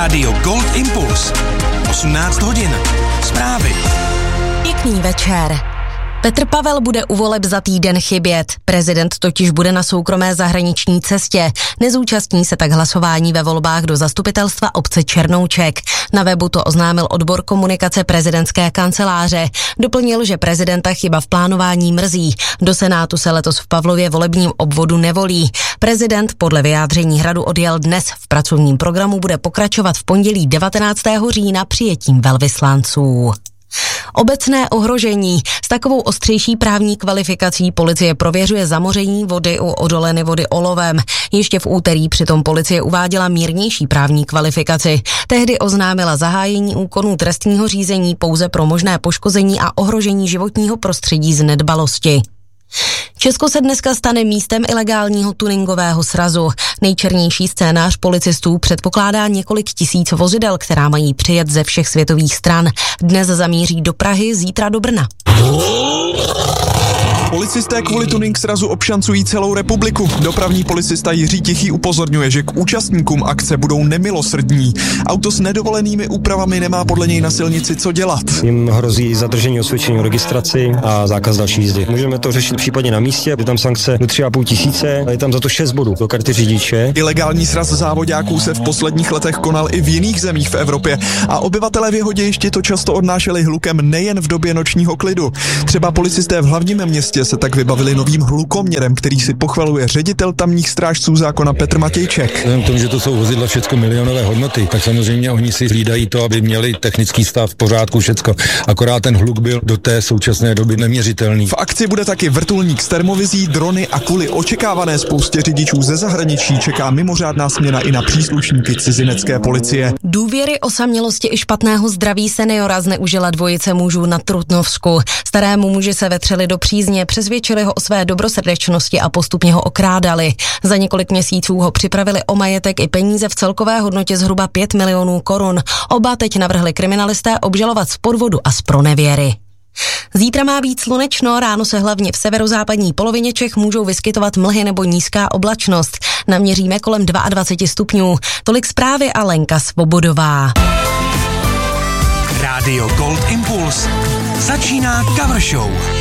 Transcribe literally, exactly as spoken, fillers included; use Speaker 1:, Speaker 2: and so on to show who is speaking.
Speaker 1: Rádio Gold Impuls. osmnáct hodin. Zprávy.
Speaker 2: Pěkný večer. Petr Pavel bude u voleb za týden chybět. Prezident totiž bude na soukromé zahraniční cestě. Nezúčastní se tak hlasování ve volbách do zastupitelstva obce Černouček. Na webu to oznámil odbor komunikace prezidentské kanceláře. Doplnil, že prezidenta chyba v plánování mrzí. Do Senátu se letos v Pavlově volebním obvodu nevolí. Prezident podle vyjádření Hradu odjel dnes. V pracovním programu bude pokračovat v pondělí devatenáctého října přijetím velvyslanců. Obecné ohrožení. S takovou ostřejší právní kvalifikací policie prověřuje zamoření vody u odoleny vody olovem. Ještě v úterý přitom policie uváděla mírnější právní kvalifikaci. Tehdy oznámila zahájení úkonů trestního řízení pouze pro možné poškození a ohrožení životního prostředí z nedbalosti. Česko se dneska stane místem ilegálního tuningového srazu. Nejčernější scénář policistů předpokládá několik tisíc vozidel, která mají přijet ze všech světových stran. Dnes zamíří do Prahy, zítra do Brna.
Speaker 3: Policisté kvůli tuning srazu obšancují celou republiku. Dopravní policista Jiří Tichý upozorňuje, že k účastníkům akce budou nemilosrdní. Auto s nedovolenými úpravami nemá podle něj na silnici co dělat.
Speaker 4: Jim hrozí zadržení osvědčení o registraci a zákaz další jízdy. Můžeme to řešit případně na místě, je tam sankce do tři a půl tisíce, a je tam za to šest bodů do karty řidiče.
Speaker 3: Ilegální sraz závoďáků se v posledních letech konal i v jiných zemích v Evropě a obyvatelé v Jihodějišti to často odnášeli hlukem nejen v době nočního klidu. Třeba policisté v hlavním městě se tak vybavili novým hlukoměrem, který si pochvaluje ředitel tamních strážců zákona Petr Matějček.
Speaker 5: Vzhledem k tomu, že to jsou vozidla všecko milionové hodnoty, tak samozřejmě oni si hlídají to, aby měli technický stav v pořádku všecko. Akorát ten hluk byl do té současné doby neměřitelný.
Speaker 3: V akci bude taky vrtulník s termovizí, drony a kvůli očekávané spoustě řidičů ze zahraničí čeká mimořádná směna i na příslušníky cizinecké policie.
Speaker 2: Důvěry, osamělosti i špatného zdraví seniora zneužila dvojice mužů na Trutnovsku. Starému muži se vetřeli do přízně, přesvědčili ho o své dobrosrdečnosti a postupně ho okrádali. Za několik měsíců ho připravili o majetek i peníze v celkové hodnotě zhruba pět milionů korun. Oba teď navrhli kriminalisté obžalovat z podvodu a z pronevěry. Zítra má být slunečno, ráno se hlavně v severozápadní polovině Čech můžou vyskytovat mlhy nebo nízká oblačnost. Naměříme kolem dvacet dva stupňů. Tolik zprávy a Lenka Svobodová.
Speaker 1: Rádio Gold Impuls. Začíná Cover Show.